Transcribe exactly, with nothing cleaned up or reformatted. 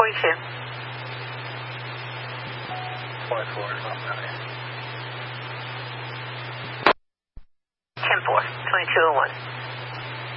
forty-two. twenty-four is not nice. ten four, twenty-two oh one.